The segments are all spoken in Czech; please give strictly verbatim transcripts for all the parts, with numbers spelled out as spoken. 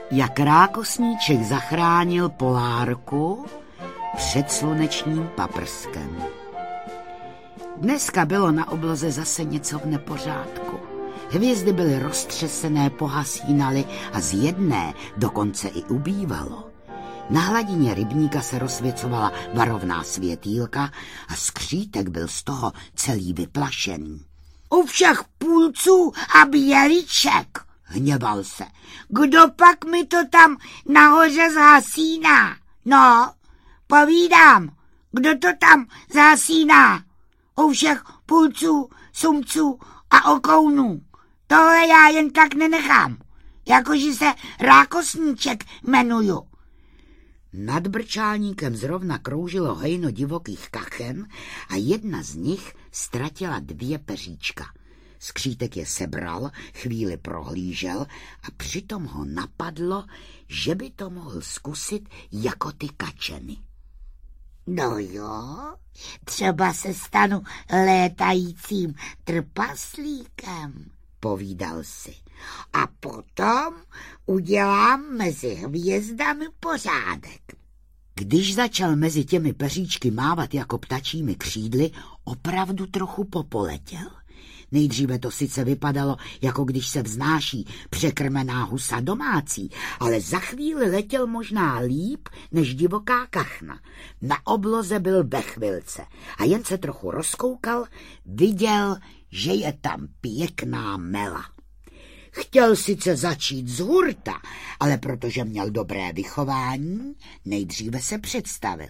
jak rákosníček zachránil Polárku před slunečním paprskem. Dneska bylo na obloze zase něco v nepořádku. Hvězdy byly roztřesené, pohasínaly a z jedné dokonce i ubývalo. Na hladině rybníka se rozsvěcovala varovná světýlka a skřítek byl z toho celý vyplašený. U všech půlců a běliček, hněval se. Kdo pak mi to tam nahoře zhasíná? No, povídám, kdo to tam zhasíná? U všech půlců, sumců a okounů. Tohle já jen tak nenechám, jakože se rákosníček jmenuju. Nad brčálníkem zrovna kroužilo hejno divokých kachen a jedna z nich ztratila dvě peříčka. Skřítek je sebral, chvíli prohlížel a přitom ho napadlo, že by to mohl zkusit jako ty kačeny. No jo, třeba se stanu létajícím trpaslíkem, povídal si. A potom udělám mezi hvězdami pořádek. Když začal mezi těmi peříčky mávat jako ptačími křídly, opravdu trochu popoletěl. Nejdříve to sice vypadalo, jako když se vznáší překrmená husa domácí, ale za chvíli letěl možná líp než divoká kachna. Na obloze byl ve chvilce a jen se trochu rozkoukal, viděl, že je tam pěkná mela. Chtěl sice začít z hurta, ale protože měl dobré vychování, nejdříve se představil.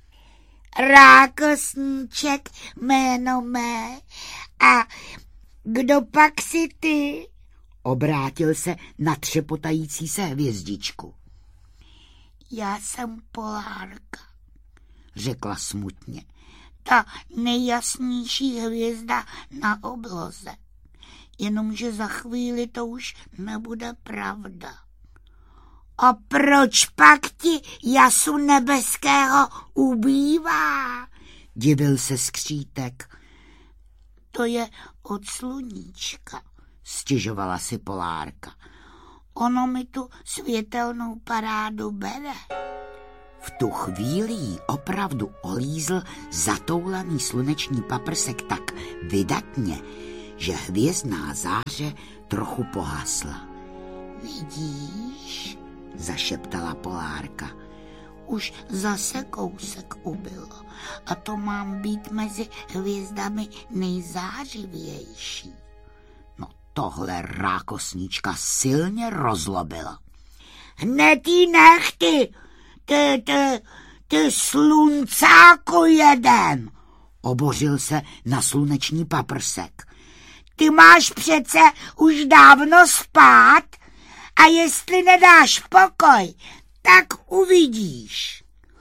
Rákosníček jméno mé, a kdo pak si ty? Obrátil se na třepotající se hvězdičku. Já jsem Polárka, řekla smutně. Ta nejjasnější hvězda na obloze. Jenomže za chvíli to už nebude pravda. A proč pak ti jasu nebeského ubývá? Divil se skřítek. To je od sluníčka, stěžovala si Polárka. Ono mi tu světelnou parádu bere. V tu chvíli jí opravdu olízl zatoulaný sluneční paprsek tak vydatně, že hvězdná záře trochu pohasla. Vidíš, zašeptala Polárka, už zase kousek ubylo a to mám být mezi hvězdami nejzářivější. No tohle rákosníčka silně rozlobila. Hned jí nech ty, ty, ty, ty sluncáku jeden, obořil se na sluneční paprsek. Ty máš přece už dávno spát a jestli nedáš pokoj, tak uvidíš.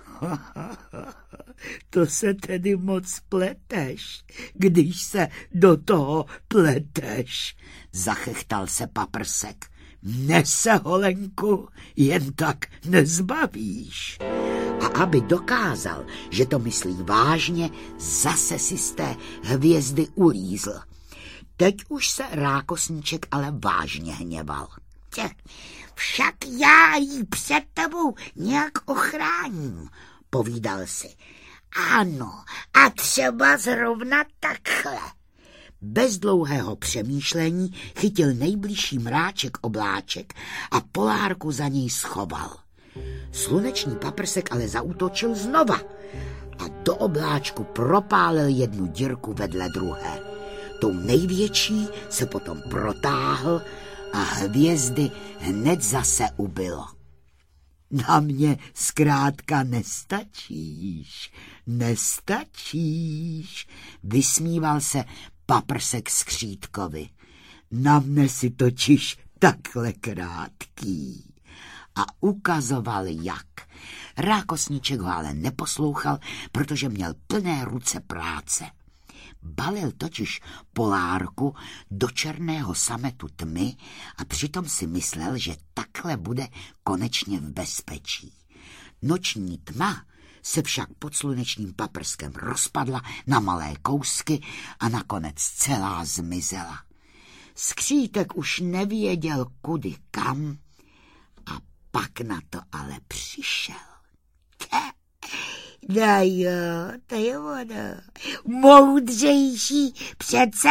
To se tedy moc pleteš, když se do toho pleteš, zachechtal se paprsek. Mne se, holenku, jen tak nezbavíš. A aby dokázal, že to myslí vážně, zase si z té hvězdy ulízl. Teď už se rákosníček ale vážně hněval. Však já jí před tebou nějak ochráním, povídal si. Ano, a třeba zrovna takhle. Bez dlouhého přemýšlení chytil nejbližší mráček obláček a Polárku za něj schoval. Sluneční paprsek ale zaútočil znova a do obláčku propálil jednu dírku vedle druhé. Tou největší se potom protáhl a hvězdy hned zase ubylo. Na mě zkrátka nestačíš, nestačíš, vysmíval se paprsek skřítkovi. Na mne si totiž takhle krátký. A ukazoval jak. Rákosníček ho ale neposlouchal, protože měl plné ruce práce. Balil totiž Polárku do černého sametu tmy a přitom si myslel, že takhle bude konečně v bezpečí. Noční tma se však pod slunečním paprskem rozpadla na malé kousky a nakonec celá zmizela. Skřítek už nevěděl kudy kam a pak na to ale přišel. No jo, to je ono. Moudřejší přece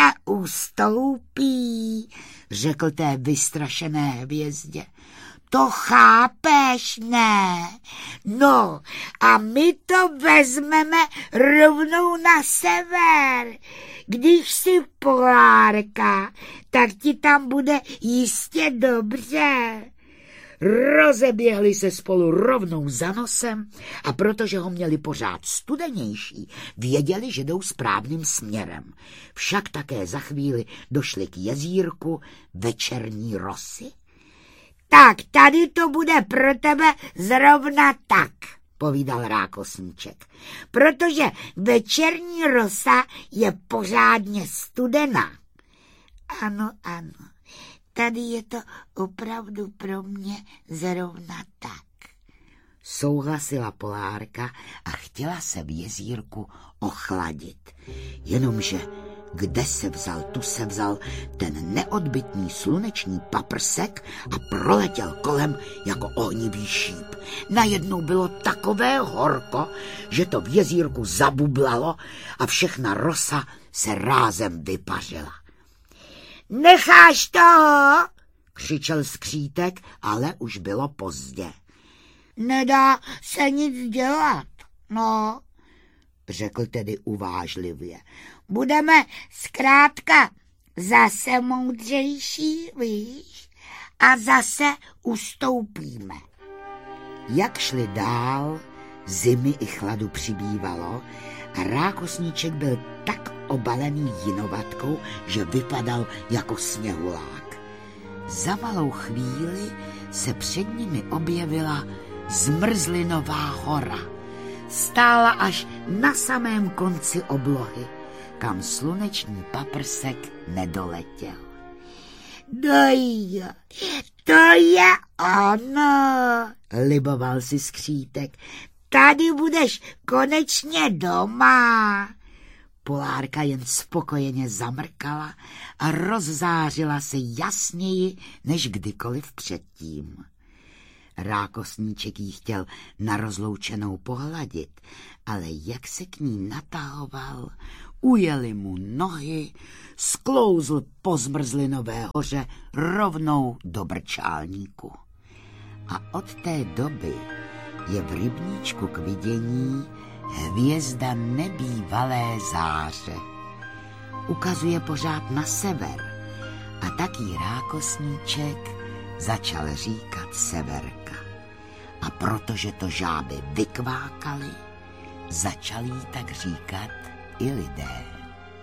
ustoupí, řekl té vystrašené hvězdě. To chápeš, ne? No a my to vezmeme rovnou na sever. Když jsi polárka, tak ti tam bude jistě dobře. Rozeběhli se spolu rovnou za nosem a protože ho měli pořád studenější, věděli, že jdou správným směrem. Však také za chvíli došli k jezírku večerní rosy. Tak tady to bude pro tebe zrovna tak, povídal rákosníček, protože večerní rosa je pořádně studená. Ano, ano. Tady je to opravdu pro mě zrovna tak. Souhlasila polárka a chtěla se v jezírku ochladit. Jenomže kde se vzal, tu se vzal ten neodbytný sluneční paprsek a proletěl kolem jako ohnivý šíp. Najednou bylo takové horko, že to v jezírku zabublalo a všechna rosa se rázem vypařila. Necháš toho, křičel skřítek, ale už bylo pozdě. Nedá se nic dělat, no, řekl tedy uvážlivě. Budeme zkrátka zase moudřejší, víš, a zase ustoupíme. Jak šli dál, zimy i chladu přibývalo a rákosníček byl tak obalený jinovatkou, že vypadal jako sněhulák. Za malou chvíli se před nimi objevila Zmrzlinová hora. Stála až na samém konci oblohy, kam sluneční paprsek nedoletěl. No jo, to je ono, liboval si skřítek. Tady budeš konečně doma. Polárka jen spokojeně zamrkala a rozzářila se jasněji než kdykoliv předtím. Rákosníček jí chtěl na rozloučenou pohladit, ale jak se k ní natahoval, ujeli mu nohy, sklouzl po Zmrzlinové hoře rovnou do brčálníku. A od té doby je v rybníčku k vidění hvězda nebývalé záře. Ukazuje pořád na sever a taky rákosníček začal říkat Severka. A protože to žáby vykvákaly, začali jí tak říkat i lidé.